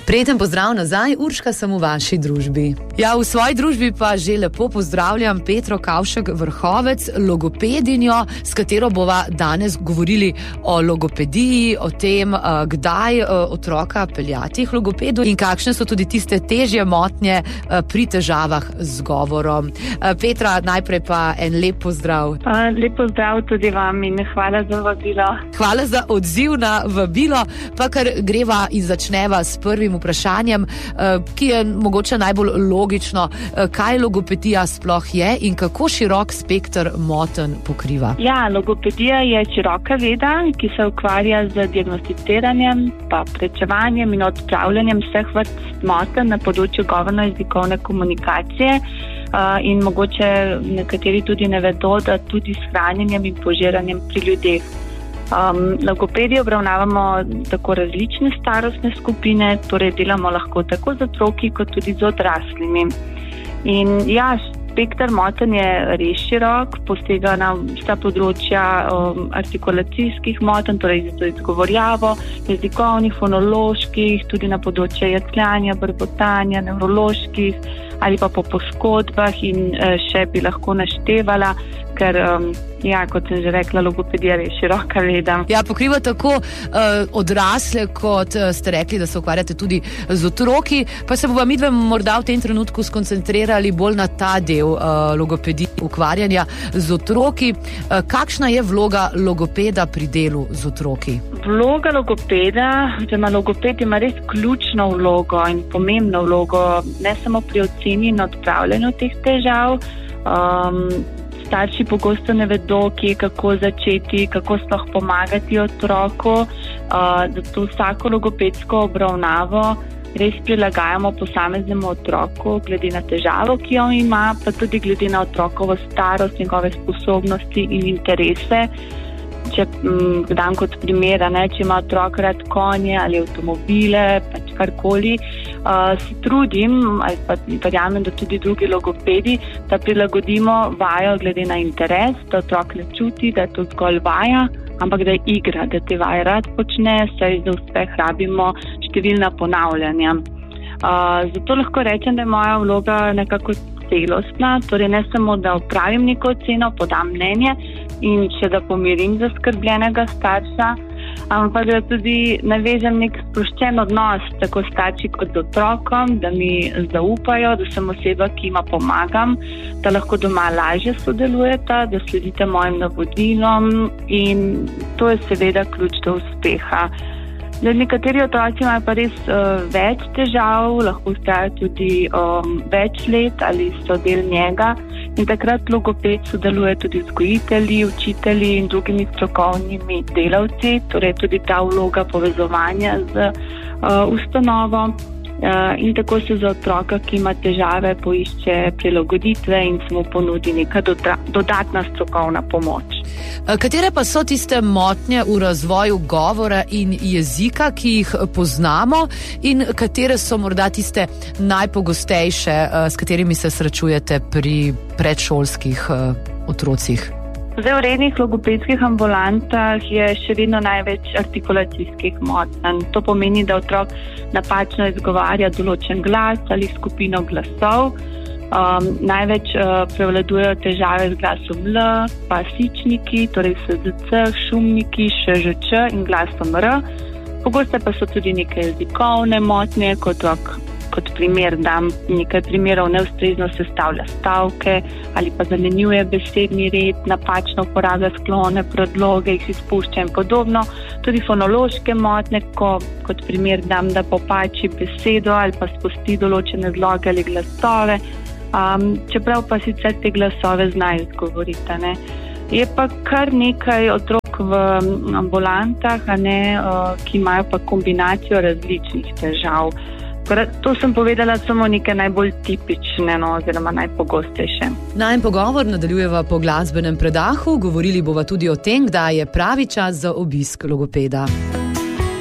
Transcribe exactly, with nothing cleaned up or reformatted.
Prijeten pozdrav nazaj, Urška sem v vaši družbi. Ja, v svoji družbi pa že lepo pozdravljam Petro Kavšek Vrhovec, logopedinjo, s katero bova danes govorili o logopediji, o tem, kdaj otroka peljati k logopedu in kakšne so tudi tiste težje motnje pri težavah z govorom. Petra, najprej pa en lep pozdrav. Lep pozdrav tudi vam in hvala za vabilo. Hvala za odziv na vabilo, pa kar greva in začneva s prvim vprašanjem, ki je mogoče najbolj logično. Kaj logopedija sploh je in kako širok spekter motenj pokriva? Ja, logopedija je široka veda, ki se ukvarja z diagnosticiranjem, pa prečevanjem in odpravljanjem vseh vrst motenj na področju govorno-jezikovne komunikacije. In mogoče nekateri tudi ne vedo, da tudi s hranjenjem in požiranjem pri ljudeh. Um, logopedi obravnavamo tako različne starostne skupine, torej delamo lahko tako z otroki, kot tudi z odraslimi. In ja, spekter motenj je res širok, posega na vsa področja um, artikulacijskih motenj, torej z izgovorjavo, jezikovnih, fonoloških, tudi na področje jecljanja, brbotanja, nevroloških ali pa po poškodbah in uh, še bi lahko naštevala, ker um, ja, kot sem že rekla, logopedija je široka veda. Ja, pokriva tako uh, odrasle, kot uh, ste rekli, da se ukvarjate tudi z otroki, pa se bova midve morda v tem trenutku skoncentrirali bolj na ta del uh, logopedije, ukvarjanja z otroki. Uh, kakšna je vloga logopeda pri delu z otroki? Vloga logopeda, oziroma logoped ima res ključno vlogo in pomembno vlogo, ne samo pri oceni in odpravljanju teh težav. Um, Starši pogosto ne vedo, kje, kako začeti, kako sploh pomagati otroku. Zato vsako logopedsko obravnavo res prilagajamo posameznemu otroku, glede na težavo, ki jo ima, pa tudi glede na otrokovo starost, njegove sposobnosti in interese. Če m, dam kot primer, ne, če ima otrok rad konje ali avtomobile, pač karkoli, uh, se trudim, ali pa verjamem, da tudi drugi logopedi, da prilagodimo vajo glede na interes, da otrok ne čuti, da je to zgolj vaja, ampak da je igra, da te vaje rad počne, saj za uspeh rabimo številna ponavljanja. Uh, zato lahko rečem, da je moja vloga nekako celostna, torej ne samo, da opravim neko oceno, podam mnenje in še da pomirim zaskrbljenega starša, ampak da tudi navežem nek sproščen odnos, tako starši kot z otrokom, da mi zaupajo, da sem oseba, ki ima pomagam, da lahko doma lažje sodelujeta, da sledite mojim navodilom in to je seveda ključ do uspeha. Nekateri otroci imajo pa res uh, več težav, lahko stajajo tudi um, več let ali so del njega in takrat logoped sodeluje tudi z vzgojitelji, učitelji in drugimi strokovnimi delavci, torej tudi ta vloga povezovanja z uh, ustanovo. Uh, in tako se za otroka, ki ima težave, poišče prilagoditve in se mu ponudi neka doda- dodatna strokovna pomoč. Katere pa so tiste motnje v razvoju govora in jezika, ki jih poznamo in katere so morda tiste najpogostejše, s katerimi se srečujete pri predšolskih otrocih? Zdaj, v rednih logopedskih ambulantah je še vedno največ artikulacijskih motenj. To pomeni, da otrok napačno izgovarja določen glas ali skupino glasov. Um, največ uh, prevladujejo težave z glasom L, pa sičniki, torej S Z C, šumniki, Š Ž Č in glasom R. Pogoste pa so tudi neke jezikovne motnje, kot otrok, kot primer dam nekaj primerov, neustrezno sestavlja stavke ali pa zamenjuje besedni red, napačno uporablja sklone, predloge, jih izpušča in podobno. Tudi fonološke motnje, ko kot primer dam, da popači besedo ali pa spusti določene zloge ali glasove. Um, čeprav pa sicer te glasove znajo izgovoriti. Ne. Je pa kar nekaj otrok v ambulantah, a ne, uh, ki imajo pa kombinacijo različnih težav. To sem povedala samo nekaj najbolj tipične, no, oziroma najpogostejše. Najin pogovor nadaljujeva po glasbenem predahu, govorili bova tudi o tem, kdaj je pravi čas za obisk logopeda.